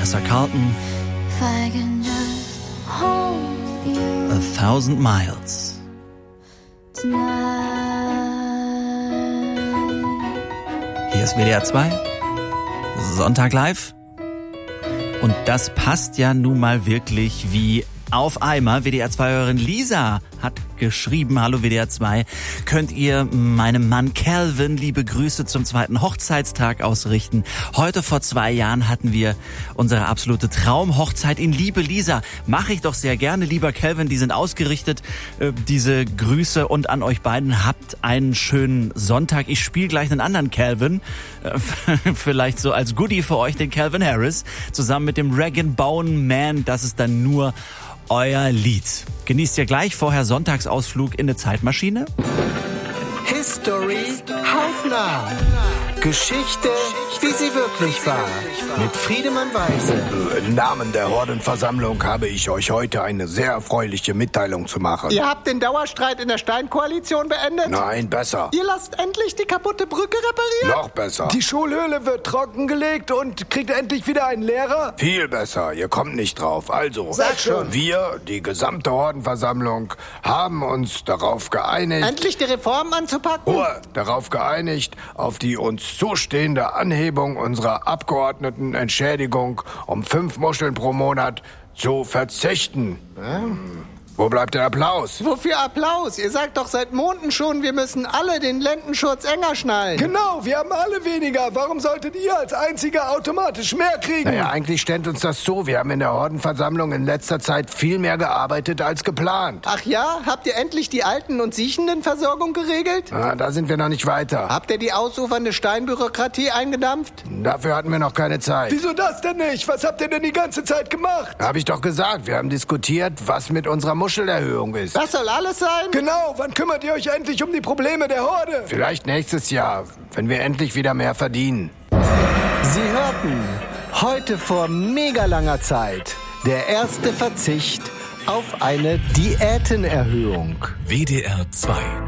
Vanessa Carlton. If I can just hold you 1,000 Miles. tonight. Hier ist WDR 2. Sonntag live. Und das passt ja nun mal wirklich wie auf einmal. WDR-2-Hörerin Lisa hat geschrieben, hallo WDR 2, könnt ihr meinem Mann Calvin liebe Grüße zum 2. Hochzeitstag ausrichten. Heute vor 2 Jahren hatten wir unsere absolute Traumhochzeit in Liebe. Lisa, mache ich doch sehr gerne, lieber Calvin, die sind ausgerichtet, diese Grüße, und an euch beiden habt einen schönen Sonntag. Ich spiele gleich einen anderen Calvin, vielleicht so als Goodie für euch, den Calvin Harris, zusammen mit dem Rag & Bone Man, das ist dann nur euer Lied. Genießt ihr gleich, vorher Sonntagsausflug in eine Zeitmaschine. History hautnah. Geschichte, wie sie wirklich war. Mit Friedemann Weise. Im Namen der Hordenversammlung habe ich euch heute eine sehr erfreuliche Mitteilung zu machen. Ihr habt den Dauerstreit in der Steinkoalition beendet? Nein, besser. Ihr lasst endlich die kaputte Brücke reparieren? Noch besser. Die Schulhöhle wird trockengelegt und kriegt endlich wieder einen Lehrer? Viel besser. Ihr kommt nicht drauf. Also, Sag schon. wir, die gesamte Hordenversammlung, haben uns darauf geeinigt... Endlich die Reformen anzupacken? Darauf geeinigt, auf die uns zustehende Anhebung unserer Abgeordnetenentschädigung um 5 Muscheln pro Monat zu verzichten. Wo bleibt der Applaus? Wofür Applaus? Ihr sagt doch seit Monaten schon, wir müssen alle den Lendenschurz enger schnallen. Genau, wir haben alle weniger. Warum solltet ihr als Einziger automatisch mehr kriegen? Naja, eigentlich stellt uns das zu. Wir haben in der Hordenversammlung in letzter Zeit viel mehr gearbeitet als geplant. Ach ja? Habt ihr endlich die Alten- und Siechendenversorgung geregelt? Da sind wir noch nicht weiter. Habt ihr die ausufernde Steinbürokratie eingedampft? Dafür hatten wir noch keine Zeit. Wieso das denn nicht? Was habt ihr denn die ganze Zeit gemacht? Hab ich doch gesagt, wir haben diskutiert, was mit unserer Muschelerhöhung ist. Das soll alles sein? Genau, wann kümmert ihr euch endlich um die Probleme der Horde? Vielleicht nächstes Jahr, wenn wir endlich wieder mehr verdienen. Sie hörten heute vor mega langer Zeit der erste Verzicht auf eine Diätenerhöhung. WDR 2